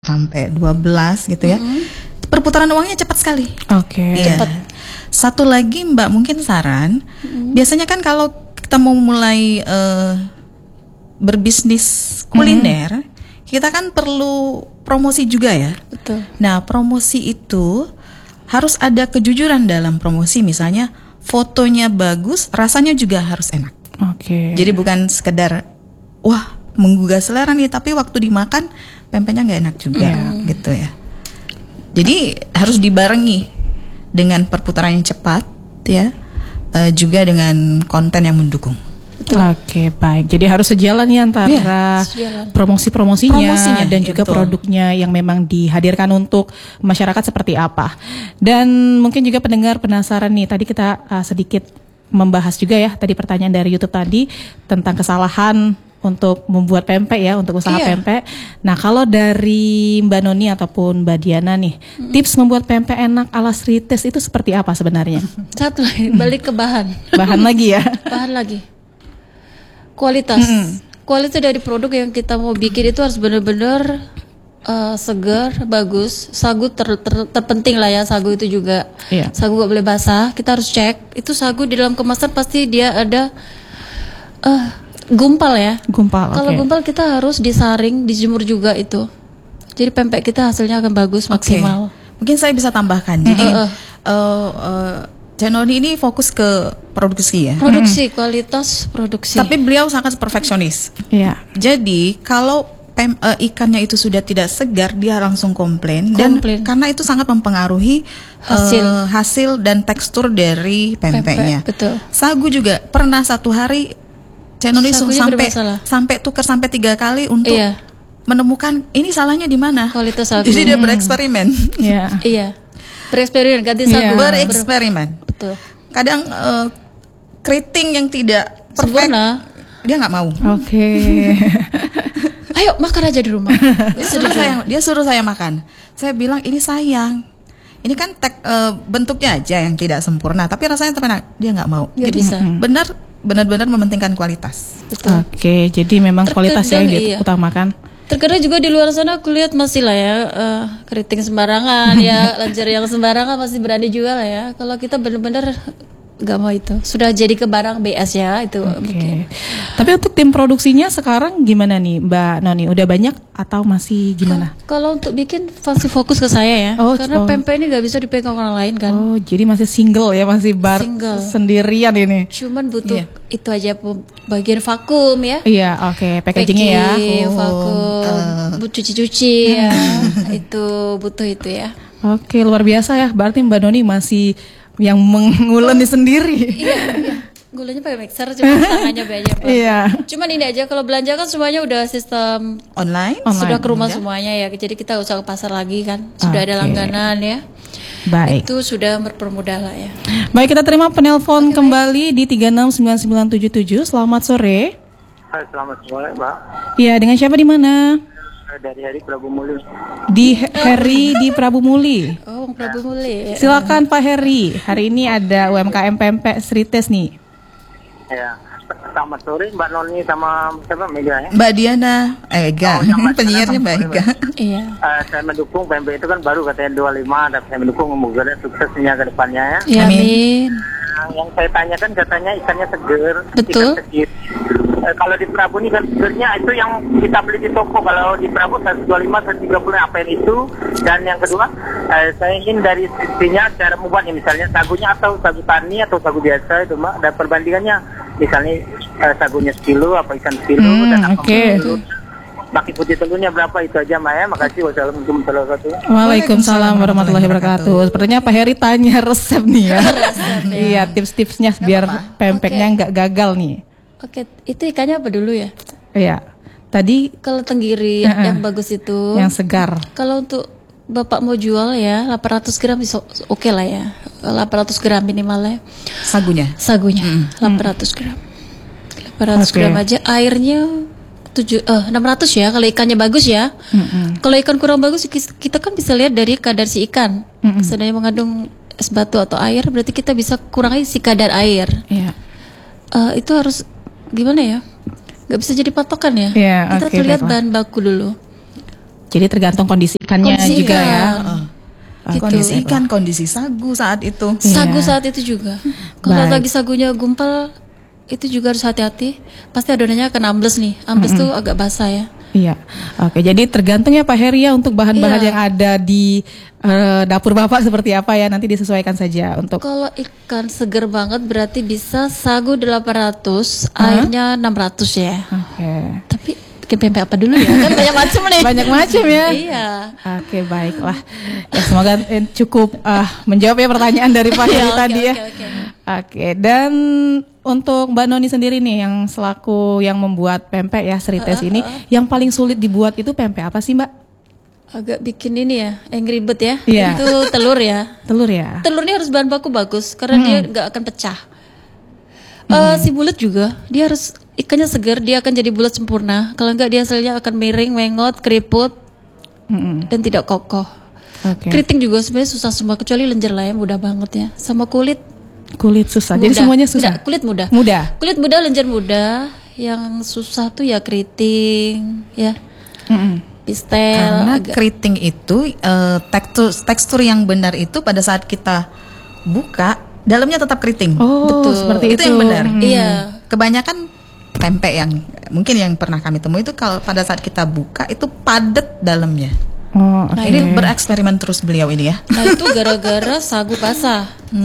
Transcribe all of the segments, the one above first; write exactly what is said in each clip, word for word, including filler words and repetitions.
sampai dua belas gitu ya. Mm-hmm. Perputaran uangnya cepat sekali. Oke. Okay. Iya. Satu lagi Mbak mungkin saran, mm-hmm. biasanya kan kalau kita mau mulai uh, berbisnis kuliner, mm-hmm. kita kan perlu promosi juga ya. Betul. Nah, promosi itu harus ada kejujuran dalam promosi, misalnya fotonya bagus, rasanya juga harus enak. Oke. Okay. Jadi bukan sekedar wah menggugah selera nih, tapi waktu dimakan pempeknya nggak enak juga, mm. gitu ya. Jadi harus dibarengi dengan perputaran yang cepat, ya, uh, juga dengan konten yang mendukung. Oke, okay, baik. Jadi harus sejalan ya antara yeah, promosi-promosinya Promosinya, dan juga betul. Produknya yang memang dihadirkan untuk masyarakat seperti apa. Dan mungkin juga pendengar penasaran nih, tadi kita uh, sedikit membahas juga ya, tadi pertanyaan dari YouTube tadi tentang kesalahan untuk membuat pempek ya, untuk usaha iya. pempek. Nah, kalau dari Mbak Noni ataupun Mbak Diana nih, hmm. tips membuat pempek enak ala Srites itu seperti apa sebenarnya? Satu lagi, balik ke bahan. Bahan lagi ya? Bahan lagi. Kualitas. Hmm. Kualitas dari produk yang kita mau bikin itu harus benar-benar uh, segar, bagus. Sagu ter, ter, terpenting lah ya, sagu itu juga. Iya. Sagu gak boleh basah, kita harus cek. Itu sagu di dalam kemasan pasti dia ada Uh, gumpal ya. Gumpal. Kalau okay. gumpal kita harus disaring, dijemur juga itu. Jadi pempek kita hasilnya akan bagus, maksimal. Okay. Mungkin saya bisa tambahkan. Jadi uh, uh, uh, Janoni ini fokus ke produksi ya. Produksi, hmm. kualitas produksi. Tapi beliau sangat perfeksionis. Iya. Yeah. Jadi kalau pem, uh, ikannya itu sudah tidak segar, dia langsung komplain. Dan karena itu sangat mempengaruhi hasil, uh, hasil dan tekstur dari pempeknya. Pempek, betul. Sagu juga pernah satu hari Janoni sampai sampai tukar sampai tiga kali untuk iya. menemukan ini salahnya di mana. Kualitas sagu. Jadi dia bereksperimen. Iya. Iya. Bereksperimen ganti sagu. Yeah. Bereksperimen. Betul. Kadang uh, keriting yang tidak perfect, sempurna, dia nggak mau. Oke. Okay. Ayo makan aja di rumah. Dia suruh saya, dia suruh saya makan. Saya bilang ini sayang. Ini kan tek, uh, bentuknya aja yang tidak sempurna, tapi rasanya tetap enak. Dia nggak mau. Gak jadi bisa. Benar. Benar-benar mementingkan kualitas. Betul. Oke, jadi memang terkadang, kualitasnya yang diutamakan. Iya. Terkadang juga di luar sana aku lihat masih lah ya uh, keriting sembarangan ya, lancar yang sembarangan masih berani juga lah ya. Kalau kita benar-benar gak mau itu, sudah jadi ke barang B S ya itu. Oke. Okay. Tapi untuk tim produksinya sekarang gimana nih Mbak Noni? Udah banyak atau masih gimana? Kalau untuk bikin pasti fokus ke saya ya, oh, karena oh. pempek ini gak bisa dipegang orang lain kan. Oh, jadi masih single ya, masih bar single. Sendirian ini. Cuman butuh yeah. itu aja bagian vakum ya. Iya, oke, okay. packagingnya ya. Oh, vakum, uh. cuci-cuci ya. Itu butuh itu ya. Oke, okay, luar biasa ya. Berarti Mbak Noni masih yang menguleni oh. sendiri. Iya, iya. Gulanya pakai mixer, cuma tangannya aja. Iya. Cuman ini aja, kalau belanja kan semuanya udah sistem online, sudah online. ke rumah ya? semuanya ya. Jadi kita usah ke pasar lagi kan, sudah okay. ada langganan ya. Baik. Itu sudah mempermudah lah ya. Baik, kita terima penelpon okay, kembali baik. Di tiga enam sembilan sembilan tujuh tujuh. Selamat sore. Hai, selamat sore, Mbak. Iya, dengan siapa di mana? Dari Heri Prabu Muli. Di Heri di Prabu Muli. Oh, Prabu Muli. Silakan Pak Heri. Hari ini ada U M K M Pempek Srites nih. Ya. Selamat sore Mbak Noni sama siapa Mega ya? Mbak Diana, Ega. Oh, penyiarnya Mbak Ega. Iya. Uh, saya mendukung pempek itu kan baru katanya dua puluh lima, dan saya mendukung semoga suksesnya ke depannya ya. Ya, amin. Nah, yang saya tanyakan katanya ikannya seger. Betul. Ikan uh, kalau di Prabu ini kan segernya itu yang kita beli di toko. Kalau di Prabu seratus dua puluh lima, seratus tiga puluh apa yang itu. Dan yang kedua, uh, saya ingin dari sisinya cara membuatnya, misalnya sagunya atau sagu tani atau sagu biasa itu Mbak, dan perbandingannya misalnya uh, sagunya sekilo apa ikan sekilo hmm, dan apa okay. sekilo. Baki putih telurnya berapa itu aja Mbak ya. Makasih. Wassalamualaikum warahmatullahi wabarakatuh. Waalaikumsalam warahmatullahi wabarakatuh. Sepertinya Pak Heri tanya resep nih ya. Resep, ya. Iya, tips-tipsnya biar apa? Pempeknya nggak okay. gagal nih. Oke, itu ikannya apa dulu ya? Iya. Tadi kalau tenggiri uh-uh. yang bagus itu. Yang segar. Kalau untuk Bapak mau jual ya delapan ratus gram oke okay lah ya. delapan ratus gram minimalnya. Sagunya. Sagunya mm. delapan ratus gram. delapan ratus okay. gram aja, airnya tujuh eh enam ratus ya kalau ikannya bagus ya. Mm-hmm. Kalau ikan kurang bagus kita kan bisa lihat dari kadar si ikan. Mm-hmm. Seandainya mengandung es batu atau air, berarti kita bisa kurangi si kadar air. Yeah. Uh, itu harus gimana ya? Gak bisa jadi patokan ya. Yeah, kita okay, lihat baiklah. bahan baku dulu. Jadi tergantung kondisi ikannya Kondisi juga ikan. ya. Uh, Gitu. Kondisi ikan, kondisi sagu saat itu. Sagu Iya. saat itu juga. Kalau Baik. lagi sagunya gumpal, itu juga harus hati-hati. Pasti adonannya akan ambles nih. Ambles tuh agak basah ya. Iya, oke. Jadi tergantung ya Pak Heri ya untuk bahan-bahan Iya. yang ada di eh, dapur Bapak seperti apa ya, nanti disesuaikan saja untuk. Kalau ikan seger banget berarti bisa sagu delapan ratus, airnya enam ratus ya. Oke. Tapi bikin pempek apa dulu ya? Kan banyak macam nih. Banyak macam ya. Iya. Oke, baiklah. Ya, semoga eh, cukup ah, menjawab ya pertanyaan dari Pak Heri Oke, tadi ya. oke, oke. Oke, dan untuk Mbak Noni sendiri nih yang selaku yang membuat pempek ya Srites ini, yang paling sulit dibuat itu pempek apa sih Mbak? Agak bikin ini ya, yang ribet ya. Iya. Itu telur ya. Telur ya? Telurnya harus bahan baku bagus karena dia nggak akan pecah. Eh, si bulat juga, dia harus ikannya segar, dia akan jadi bulat sempurna. Kalau enggak dia hasilnya akan miring, mengot, keriput, Mm-mm. dan tidak kokoh. Oke. Keriting juga sebenarnya susah semua kecuali lenjer lah ya, mudah banget ya. Sama kulit Kulit susah. Jadi mudah. semuanya susah. Tidak, kulit mudah. Mudah. Kulit mudah, lenjer mudah. Yang susah tuh ya keriting, ya Mm-mm. pistel. Karena agak- keriting itu eh, tekstur tekstur yang benar itu pada saat kita buka dalamnya tetap keriting. Oh, Betul. seperti itu. Itu yang benar. Hmm. Iya. Kebanyakan pempek yang mungkin yang pernah kami temui itu kalau pada saat kita buka itu padat dalamnya. Oh, oke. Nah, ini bereksperimen terus beliau ini ya. Nah itu gara-gara sagu basah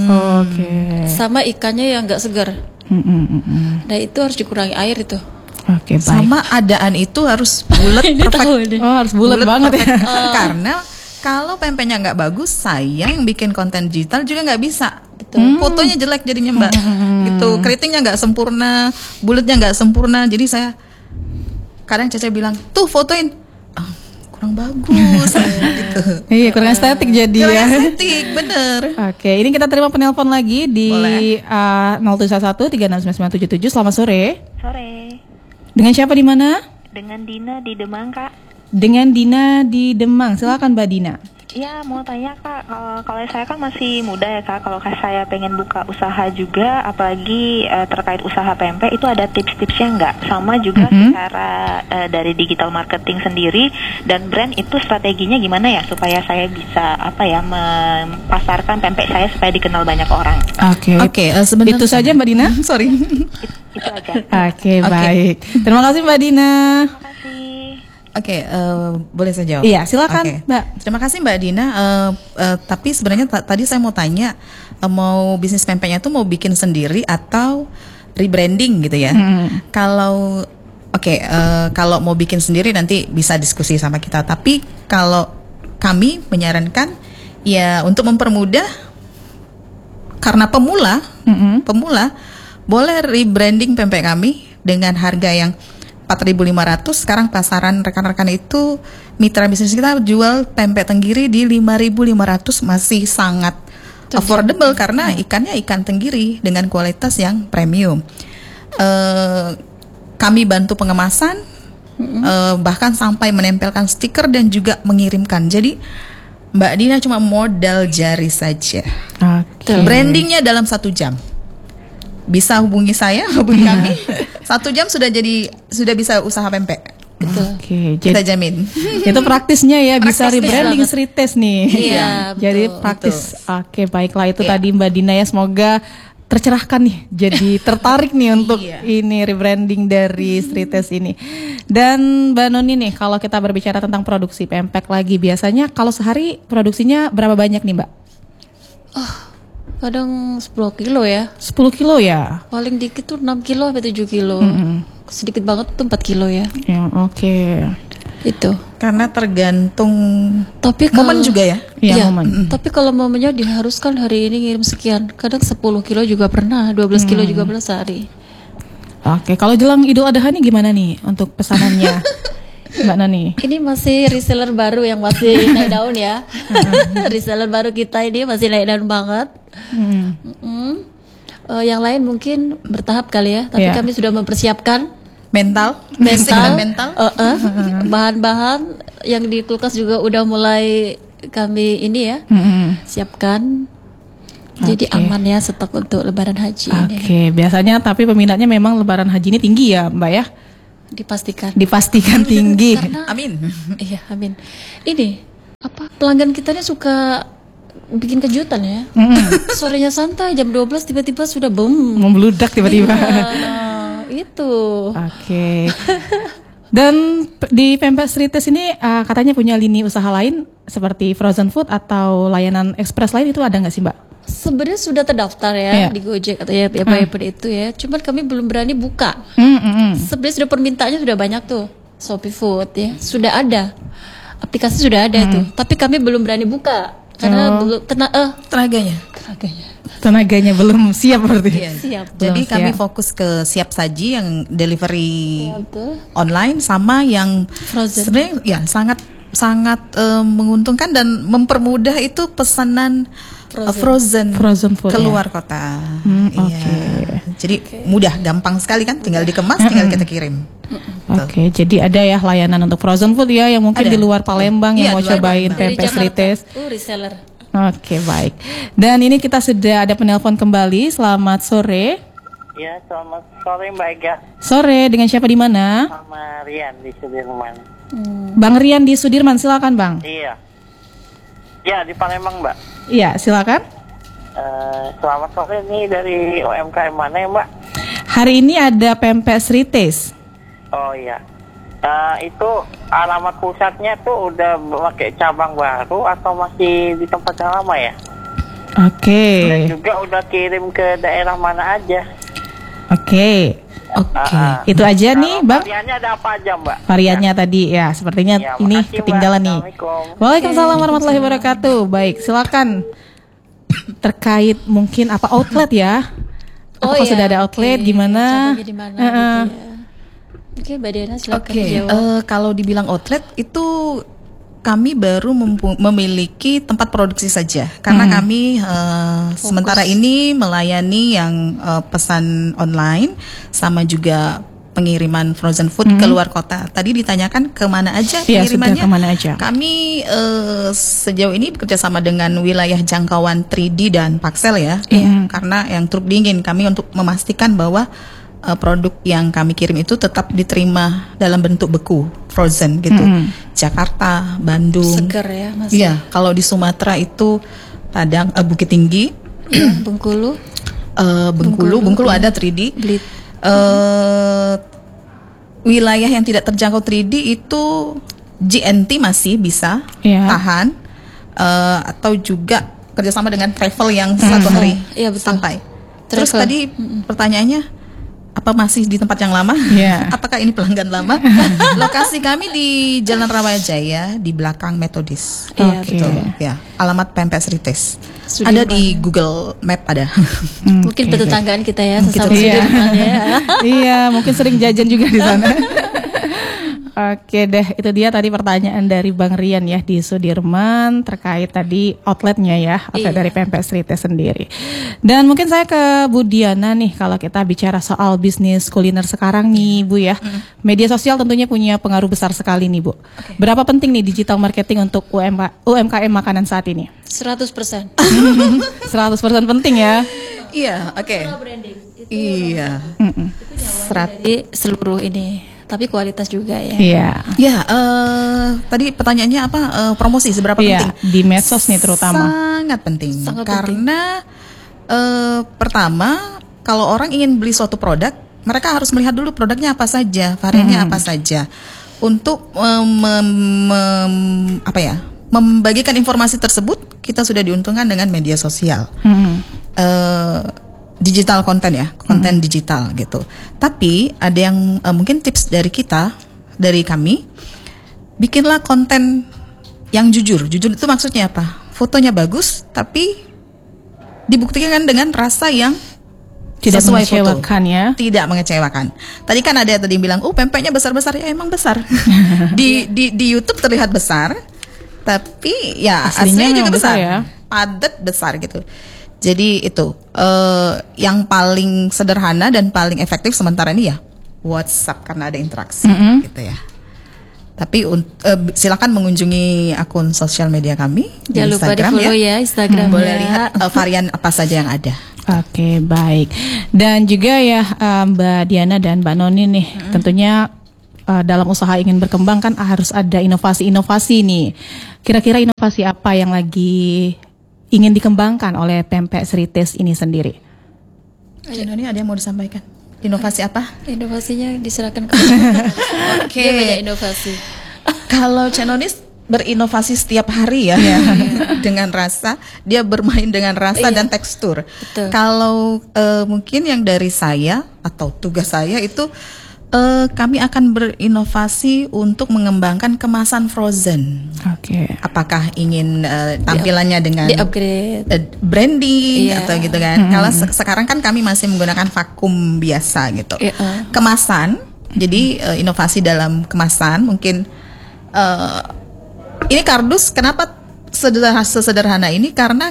Oke. sama ikannya yang nggak segar. Mm-mm-mm. Nah itu harus dikurangi air itu. Oke, baik. Sama adaan itu harus bulat Ini perfect. tahu ini. Oh, harus bulat banget ya. perfect. Karena kalau pempeknya nggak bagus, saya yang bikin konten digital juga nggak bisa. Fotonya jelek jadinya mbak. Gitu, keritingnya nggak sempurna, bulatnya nggak sempurna. Jadi saya kadang Cece bilang, tuh fotoin, "Ah, kurang bagus. gitu. Iya, kurang estetik jadi Kurang ya. estetik, bener. Oke, ini kita terima penelpon lagi di Boleh. uh, nol tujuh satu tiga enam sembilan sembilan tujuh tujuh. Selamat sore. Sore, Dengan siapa di mana? dengan Dina di Demang, Kak. Dengan Dina di Demang. Silakan Mbak Dina. Ya, mau tanya Kak, kalau, kalau saya kan masih muda ya Kak, kalau saya pengen buka usaha juga, apalagi eh, terkait usaha pempek, itu ada tips-tipsnya nggak? Sama juga secara eh, dari digital marketing sendiri dan brand itu strateginya gimana ya supaya saya bisa apa ya mempasarkan pempek saya supaya dikenal banyak orang? Oke. Oke, eh, sebenarnya Itu saja Mbak Dina. Sorry. Itu aja. Oke, Oke. baik. Terima kasih Mbak Dina. Terima kasih. Oke, eh, boleh saya jawab? Iya, silakan, Oke. Mbak. Terima kasih Mbak Dina. Eh, eh, tapi sebenarnya ta- tadi saya mau tanya, eh, mau bisnis pempeknya tuh mau bikin sendiri atau rebranding gitu ya? Hmm. Kalau oke, eh, kalau mau bikin sendiri nanti bisa diskusi sama kita. Tapi kalau kami menyarankan ya untuk mempermudah karena pemula, Mm-mm. pemula boleh rebranding pempek kami dengan harga yang empat ribu lima ratus. Sekarang pasaran rekan-rekan itu mitra bisnis kita jual pempek tenggiri di lima ribu lima ratus, masih sangat affordable karena ikannya ikan tenggiri dengan kualitas yang premium. Eh, kami bantu pengemasan, eh, bahkan sampai menempelkan stiker dan juga mengirimkan. Jadi Mbak Dina cuma modal jari saja. Oke. Brandingnya dalam satu jam. Bisa hubungi saya, hubungi kami. Satu jam sudah jadi sudah bisa usaha pempek. Oke, Kita jadi jamin. itu praktisnya ya, bisa Praktisnya rebranding banget. Srites nih. Iya, Jadi betul. praktis. Oke, baiklah itu Iya. tadi Mbak Dina ya, semoga tercerahkan nih, jadi tertarik nih untuk Iya. ini rebranding dari Srites ini. Dan Mbak Noni nih, kalau kita berbicara tentang produksi pempek lagi, biasanya kalau sehari produksinya berapa banyak nih Mbak? Kadang sepuluh kilo ya. sepuluh kilo ya? Paling dikit tuh enam kilo sampai tujuh kilo. Sedikit banget tuh empat kilo ya. Ya, oke. Itu. Karena tergantung Tapi kalau momen juga ya. Iya, Iya, momen. tapi kalau momennya diharuskan hari ini ngirim sekian. Kadang sepuluh kilo juga pernah, dua belas kilo juga pernah sehari. Oke, kalau jelang Idul Adha nih gimana nih untuk pesanannya Mbak Noni? Ini masih reseller baru yang masih naik daun ya. Reseller baru kita ini masih naik daun banget. Hmm. Mm-mm. Eh, yang lain mungkin bertahap kali ya, tapi Iya. kami sudah mempersiapkan Mental, fisik mental, dan mental. eh, eh, bahan-bahan yang di kulkas juga udah mulai kami ini ya Mm-mm. siapkan. Jadi Oke. aman ya stok untuk Lebaran Haji ini. Oke, biasanya tapi peminatnya memang Lebaran Haji ini tinggi ya, Mbak ya? Dipastikan. Dipastikan tinggi. Karena, Amin. Iya, amin. Ini apa pelanggan kita ini suka bikin kejutan ya. Mm. Sorenya santai jam dua belas tiba-tiba sudah boom. Membludak tiba-tiba. Iya, itu. Oke. Dan p- di Pempek Street Taste ini uh, katanya punya lini usaha lain seperti frozen food atau layanan ekspres lain, itu ada nggak sih Mbak? Sebenarnya sudah terdaftar ya Iya. di Gojek atau ya apa apa itu ya. Cuman kami belum berani buka. Mm, mm, mm. Sebenarnya sudah permintaannya sudah banyak tuh. Shopee Food ya, sudah ada. Aplikasi sudah ada tuh. Tapi kami belum berani buka karena Oh. belum tena eh Tenaganya. tenaganya. Tenaganya belum siap berarti. Iya. Siap. Jadi Belum kami siap. fokus ke siap saji yang delivery Ya, betul. online sama yang Frozen. sebenarnya ya sangat sangat eh, menguntungkan dan mempermudah itu pesanan eh, frozen, Frozen food, keluar kota. Hmm, Iya. oke. Jadi mudah, gampang sekali kan, tinggal dikemas, tinggal kita kirim. Oke, jadi ada ya layanan untuk frozen food ya yang mungkin Ada. di luar Palembang yang Iya, mau di luar cobain Palembang. Pempek Street Taste. Oh, reseller. Oke, baik. Dan ini kita sudah ada penelpon kembali. Selamat sore. Ya, selamat sore Mbak Ega. Sore, dengan siapa di mana? Sama Rian di Sudirman. Bang Rian di Sudirman, silakan Bang. Iya. Ya, di Palembang Mbak. Iya, silakan. Eh, selamat sore nih dari U M K M mana ya Mbak? Hari ini ada Pempek Street Taste. Oh iya. Eh, itu alamat pusatnya tuh udah pakai cabang baru atau masih di tempat yang lama ya? Oke. Dan juga udah kirim ke daerah mana aja? Oke. Oke. Ah, ah. Itu aja Kalau nih, Bang. variannya ada apa aja Mbak? Variannya tadi ya, sepertinya Ya, ini makasih, Mbak. ketinggalan nih. Assalamualaikum. Waalaikumsalam warahmatullahi wabarakatuh. Baik, silakan. Terkait mungkin apa outlet ya? Oh Apakah iya, sudah ada outlet oke. gimana? Cabangnya di mana Heeh. gitu ya. Oke, Mbak Diana silakan Oke, dijawab. eh, kalau dibilang outlet itu kami baru mempu- memiliki tempat produksi saja karena kami eh, sementara ini melayani yang eh, pesan online sama juga pengiriman frozen food ke luar kota. Tadi ditanyakan kemana aja Iya, sudah pengirimannya? kemana aja? Kami eh, sejauh ini bekerja sama dengan wilayah jangkauan tiga D dan Paxel ya, karena yang truk dingin kami untuk memastikan bahwa eh, produk yang kami kirim itu tetap diterima dalam bentuk beku, frozen gitu. Jakarta, Bandung. Seger ya, Mas. Iya, kalau di Sumatera itu Padang, eh, Bukit Tinggi, Bengkulu, eh, Bengkulu, Bengkulu ada tiga D. Blit. Eh, wilayah yang tidak terjangkau tiga D itu G N T masih bisa Iya. tahan, eh, atau juga kerjasama dengan travel yang satu hari Iya, betul. sampai. Terus Travel. tadi pertanyaannya apa masih di tempat yang lama? Iya. Apakah ini pelanggan lama? Lokasi kami di Jalan Rawajaya di belakang Metodis. Iya, Oke. Betul. Ya, alamat Pempek Street Taste. Sudirman. Ada di Google Map ada. Mungkin bertetanggaan kita ya, sesama Iya. Sudirman ya. Iya, mungkin sering jajan juga di sana. Oke deh, itu dia tadi pertanyaan dari Bang Rian ya di Sudirman terkait tadi outletnya ya, outlet Iya. dari Pempek Street Taste sendiri. Dan mungkin saya ke Bu Diana nih, kalau kita bicara soal bisnis kuliner sekarang nih Bu ya, media sosial tentunya punya pengaruh besar sekali nih Bu. Berapa penting nih digital marketing untuk U M K U M K M makanan saat ini? seratus persen. seratus persen penting ya. Iya, oke. Branding. Itu Iya. Serat. Jadi seluruh ini, tapi kualitas juga ya. Iya. Ya, eh, tadi pertanyaannya apa? Eh, promosi seberapa Iya, penting? di medsos nih terutama. Sangat penting. Sangat Karena eh, pertama, kalau orang ingin beli suatu produk, mereka harus melihat dulu produknya apa saja, variannya apa saja. Untuk em, mem- mem- apa ya? Membagikan informasi tersebut, kita sudah diuntungkan dengan media sosial. Hmm. eh, digital konten ya, konten digital gitu. Tapi ada yang eh, mungkin tips dari kita, dari kami, bikinlah konten yang jujur. Jujur itu maksudnya apa? Fotonya bagus, tapi dibuktikan dengan rasa yang Tidak sesuai foto. mengecewakan ya. Tidak mengecewakan. Tadi kan ada tadi yang bilang, oh pempeknya besar-besar, ya emang besar. di di di YouTube terlihat besar, tapi ya Aslinya aslinya, juga memang besar, besar ya. padat besar gitu. Jadi itu eh, yang paling sederhana dan paling efektif sementara ini ya WhatsApp karena ada interaksi Mm-mm. gitu ya. Tapi un- eh, silakan mengunjungi akun sosial media kami di Jangan lupa Instagram di-follow ya Instagramnya. Boleh lihat eh, varian apa saja yang ada. Oke, baik. Dan juga ya eh, Mbak Diana dan Mbak Noni nih, tentunya uh, dalam usaha ingin berkembang kan harus ada inovasi-inovasi nih. Kira-kira inovasi apa yang lagi ingin dikembangkan oleh Pempek Srites ini sendiri? Ini ada yang mau disampaikan? Inovasi apa? Inovasinya diserahkan ke Oke. Dia banyak inovasi. Kalau Cenonis berinovasi setiap hari ya, dengan rasa, dia bermain dengan rasa Iya. dan tekstur. Betul. Kalau uh, mungkin yang dari saya atau tugas saya itu uh, kami akan berinovasi untuk mengembangkan kemasan frozen. Oke. Apakah ingin uh, tampilannya dengan Di upgrade. uh, branding Iya. atau gitu kan? Kalau se- sekarang kan kami masih menggunakan vakum biasa gitu. Iya. Kemasan, jadi uh, inovasi dalam kemasan mungkin. Uh, Ini kardus kenapa sederhana, sesederhana ini? Karena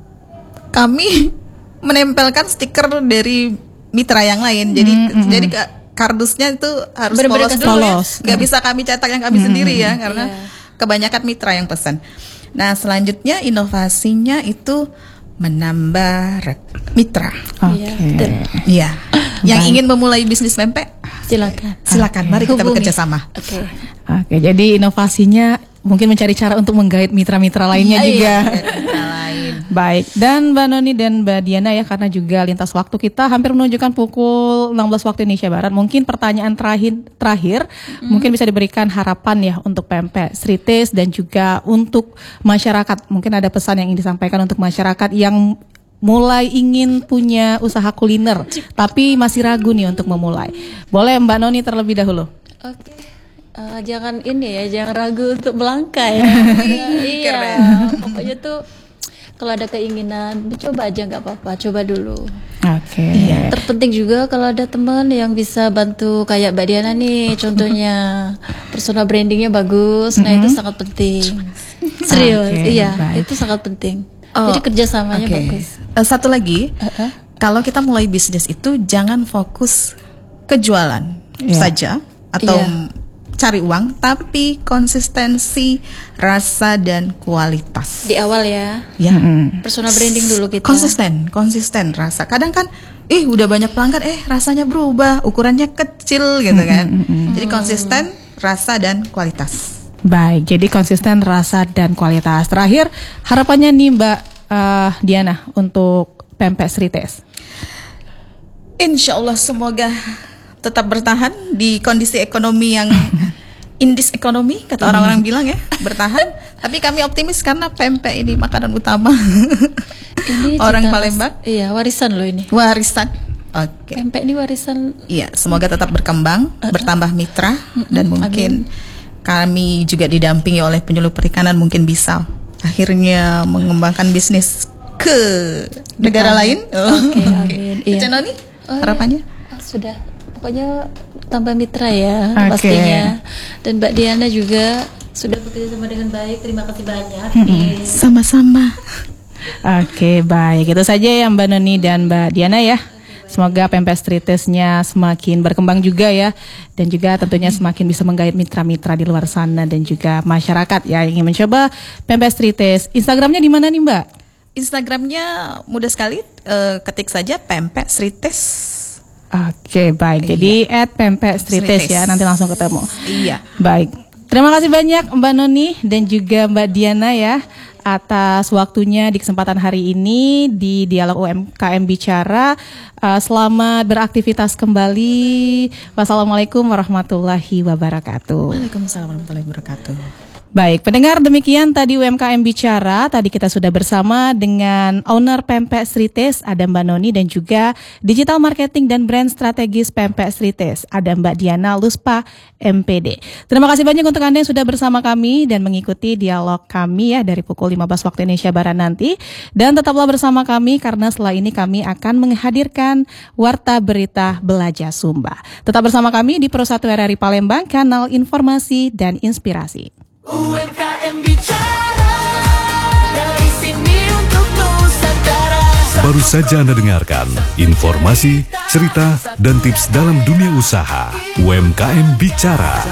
kami menempelkan stiker dari mitra yang lain. Jadi mm-hmm. jadi kardusnya itu harus Bener-bener polos dulu ya. polos. Gak bisa kami cetak yang kami mm-hmm. sendiri ya, karena yeah. kebanyakan mitra yang pesan. Nah selanjutnya inovasinya itu menambah rek- mitra. Oke. Iya. Yang ingin memulai bisnis pempek, Silakan. silakan. Mari kita Hubungi. bekerja sama. Oke. Oke, jadi inovasinya mungkin mencari cara untuk menggait mitra-mitra lainnya Iya, juga. Mitra lain. Baik, dan Mbak Noni dan Mbak Diana ya, karena juga lintas waktu kita hampir menunjukkan pukul enam belas waktu Indonesia Barat. Mungkin pertanyaan terakhir, terakhir hmm. mungkin bisa diberikan harapan ya untuk Pempek Srites dan juga untuk masyarakat. Mungkin ada pesan yang ingin disampaikan untuk masyarakat yang mulai ingin punya usaha kuliner, tapi masih ragu nih untuk memulai. Boleh Mbak Noni terlebih dahulu. Oke. Uh, jangan ini ya, jangan ragu untuk melangkah ya. Iya. Keren. Pokoknya tuh kalau ada keinginan, coba aja nggak apa-apa, coba dulu. Oke. Iya. Terpenting juga kalau ada teman yang bisa bantu kayak Mbak Diana nih, contohnya personal brandingnya bagus, nah itu sangat penting. Serius, Oke, iya, baik. itu sangat penting. Oh, Jadi kerjasamanya oke. bagus. Uh, satu lagi, Uh-uh. kalau kita mulai bisnis itu jangan fokus ke jualan Iya. saja atau Iya. cari uang, tapi konsistensi, rasa dan kualitas. Di awal ya, Ya, personal branding dulu kita. konsisten, konsisten rasa. Kadang kan, ih udah banyak pelanggan, eh rasanya berubah, ukurannya kecil gitu kan. Jadi konsisten, rasa dan kualitas. Baik, jadi konsisten rasa dan kualitas. Terakhir, harapannya nih Mbak uh, Diana untuk Pempek Srites. Insya Allah semoga tetap bertahan di kondisi ekonomi yang indis ekonomi, kata orang-orang bilang ya, bertahan. Tapi kami optimis karena pempek ini makanan utama Ini orang cita- Palembang. Iya, warisan loh ini. Warisan. Oke. Pempek ini warisan. Iya, semoga tetap berkembang, bertambah mitra, dan mungkin kami juga didampingi oleh penyuluh perikanan mungkin bisa akhirnya mengembangkan bisnis ke negara lain. Oke, amin. Iya. Channel nih Oh, harapannya? iya. Sudah. Pokoknya tambah mitra ya Oke. pastinya. Dan Mbak Diana juga sudah bekerja sama dengan baik. Terima kasih banyak. Nih. Sama-sama. Oke, baik. Itu saja ya Mbak Noni dan Mbak Diana ya. Semoga Pempek Srites-nya semakin berkembang juga ya. Dan juga tentunya semakin bisa menggait mitra-mitra di luar sana dan juga masyarakat ya yang ingin mencoba Pempek Srites. Instagramnya di mana nih Mbak? Instagramnya mudah sekali, eh, ketik saja Pempek Srites. Oke, baik. Jadi at Pempek Srites ya, nanti langsung ketemu. Iya. Baik. Terima kasih banyak Mbak Noni dan juga Mbak Diana ya atas waktunya di kesempatan hari ini di Dialog U M K M Bicara. Uh, selamat beraktivitas kembali. Wassalamualaikum warahmatullahi wabarakatuh. Waalaikumsalam warahmatullahi wabarakatuh. Baik, pendengar, demikian tadi U M K M Bicara. Tadi kita sudah bersama dengan owner Pempek Srites, ada Mbak Noni, dan juga Digital Marketing dan Brand Strategis Pempek Srites, ada Mbak Diana Luspa, M P D. Terima kasih banyak untuk Anda yang sudah bersama kami dan mengikuti dialog kami ya dari pukul lima belas waktu Indonesia Barat nanti. Dan tetaplah bersama kami karena setelah ini kami akan menghadirkan Warta Berita Belajar Sumba. Tetap bersama kami di Pro satu R R I Palembang, kanal informasi dan inspirasi. U M K M Bicara, dari sini untuk Nusantara. Baru saja Anda dengarkan informasi, cerita, dan tips dalam dunia usaha. U M K M Bicara.